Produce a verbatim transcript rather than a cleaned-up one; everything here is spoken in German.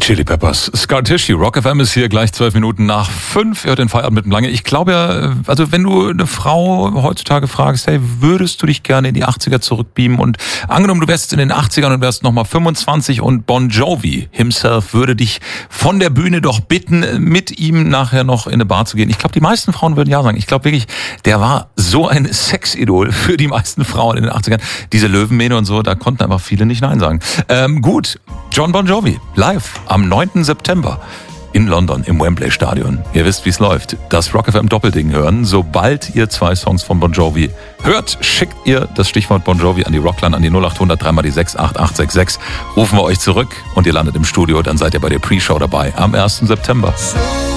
Chili Peppers, Scar Tissue, Rock F M ist hier gleich zwölf Minuten nach fünf. Ihr hört den Feierabend mit dem Lange. Ich glaube ja, also wenn du eine Frau heutzutage fragst, hey, würdest du dich gerne in die achtziger zurückbeamen? Und angenommen, du wärst in den achtzigern und wärst nochmal fünfundzwanzig und Bon Jovi himself würde dich von der Bühne doch bitten, mit ihm nachher noch in eine Bar zu gehen. Ich glaube, die meisten Frauen würden ja sagen. Ich glaube wirklich, der war so ein Sexidol für die meisten Frauen in den achtzigern. Diese Löwenmähne und so, da konnten einfach viele nicht Nein sagen. Ähm, gut, John Bon Jovi, live am neunten September in London im Wembley Stadion. Ihr wisst, wie es läuft. Das Rock F M Doppelding hören. Sobald ihr zwei Songs von Bon Jovi hört, schickt ihr das Stichwort Bon Jovi an die Rockline, an die null acht hundert drei mal die sechs acht acht sechs sechs. Rufen wir euch zurück und ihr landet im Studio. Dann seid ihr bei der Pre-Show dabei am ersten September.